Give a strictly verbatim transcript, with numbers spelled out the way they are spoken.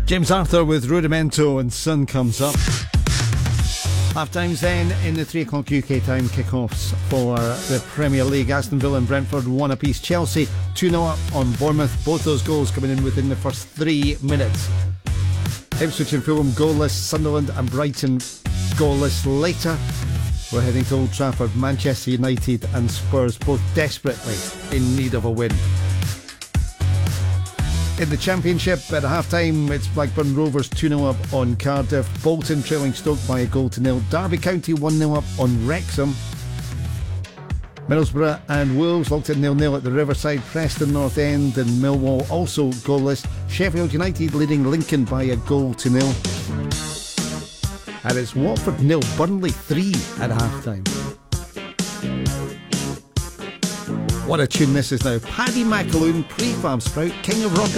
James Arthur with Rudimento and Sun Comes Up. Half times then in the three o'clock U K time kickoffs for the Premier League. Aston Villa and Brentford one apiece. Chelsea two nil up on Bournemouth. Both those goals coming in within the first three minutes. Ipswich and Fulham goalless. Sunderland and Brighton goalless. Later we're heading to Old Trafford. Manchester United and Spurs both desperately in need of a win. In the Championship, at half-time, it's Blackburn Rovers two nil up on Cardiff. Bolton trailing Stoke by a goal to nil. Derby County one nil up on Wrexham. Middlesbrough and Wolves locked at nil nil at the Riverside. Preston North End and Millwall also goalless. Sheffield United leading Lincoln by a goal to nil. And it's Watford nil, Burnley three at half-time. What a tune this is now. Paddy McAloon, Prefab Sprout, King of Rock and